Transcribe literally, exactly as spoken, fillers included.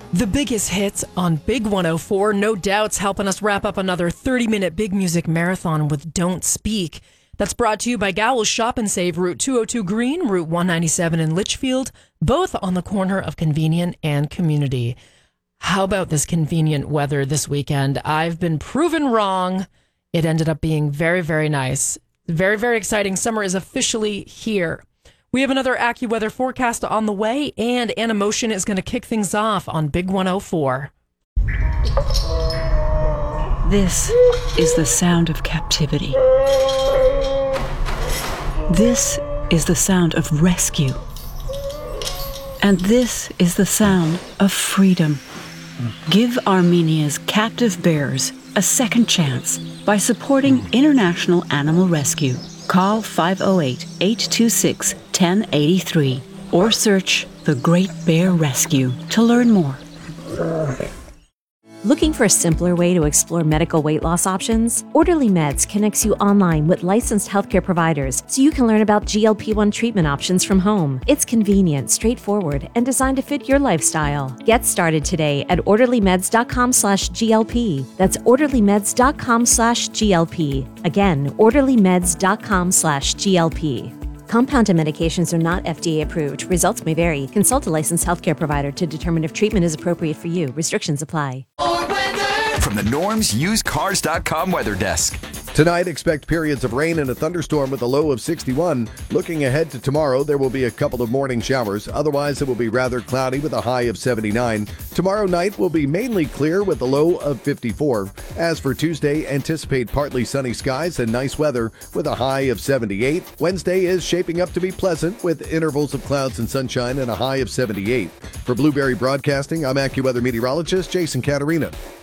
The biggest hits on Big one oh four, no doubts, helping us wrap up another thirty-minute big music marathon with Don't Speak. That's brought to you by Gowell's Shop and Save, Route two oh two Green, Route one ninety-seven in Litchfield, both on the corner of Convenient and Community. How about this convenient weather this weekend? I've been proven wrong. It ended up being very, very nice. Very, very exciting. Summer is officially here. We have another AccuWeather forecast on the way, and Animotion is going to kick things off on Big one oh four. This is the sound of captivity. This is the sound of rescue. And this is the sound of freedom. Give Armenia's captive bears a second chance by supporting International Animal Rescue. Call five oh eight, eight two six, one oh eight three or search The Great Bear Rescue to learn more. Looking for a simpler way to explore medical weight loss options? Orderly Meds connects you online with licensed healthcare providers so you can learn about G L P one treatment options from home. It's convenient, straightforward, and designed to fit your lifestyle. Get started today at orderlymeds.com slash GLP. That's orderlymeds.com slash GLP. Again, orderlymeds.com slash GLP. Compounded medications are not F D A approved. Results may vary. Consult a licensed healthcare provider to determine if treatment is appropriate for you. Restrictions apply. From the Norm's Used Cars dot com weather desk. Tonight, expect periods of rain and a thunderstorm with a low of sixty-one. Looking ahead to tomorrow, there will be a couple of morning showers. Otherwise, it will be rather cloudy with a high of seventy-nine. Tomorrow night will be mainly clear with a low of fifty-four. As for Tuesday, anticipate partly sunny skies and nice weather with a high of seventy-eight. Wednesday is shaping up to be pleasant with intervals of clouds and sunshine and a high of seventy-eight. For Blueberry Broadcasting, I'm AccuWeather meteorologist Jason Caterina.